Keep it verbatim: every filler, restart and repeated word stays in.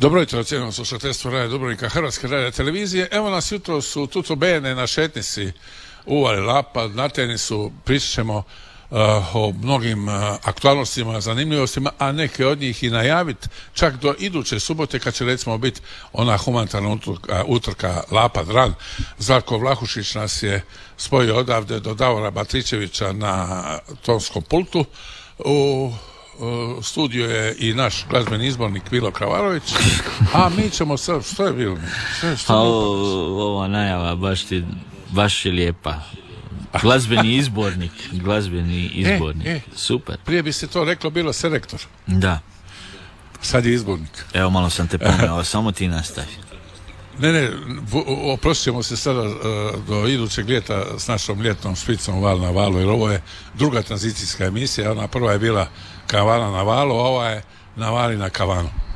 Dobro jutro, cijenjeno slušateljstvo Radio Dubrovnika, Hrvatske radio televizije. Evo nas jutro su tuto bene na šetnici uvali Lapa, na tenisu, pričat ćemo uh, o mnogim uh, aktualnostima, zanimljivostima, a neke od njih i najaviti čak do iduće subote kad će recimo biti ona humanitarna utrka, utrka Lapa Dran. Zlatko Vlahušić nas je spojio odavde do Davora Batričevića na tonskom pultu. U Uh, studio je i naš glazbeni izbornik Vilo Kravarović, a mi ćemo sad, što je bilo? Što, što a ovo, ova najava baš, ti, baš je lijepa. Glazbeni izbornik, glazbeni izbornik, e, e, super. Prije bi se to reklo bilo selektor. Da. Sad je izbornik. Evo malo sam te pomeo, samo ti nastavi. Ne, ne, oprostit ćemo se sada uh, do idućeg ljeta s našom ljetnom špicom Val na valu, jer ovo je druga tranzicijska emisija, ona prva je bila Kavana na valu, a ova je na vali na kavanu.